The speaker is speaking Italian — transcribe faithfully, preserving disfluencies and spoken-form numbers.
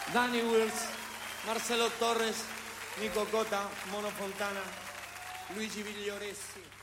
Danny Wills, Marcelo Torres, Nico Cota, Mono Fontana, Luigi Viglioressi.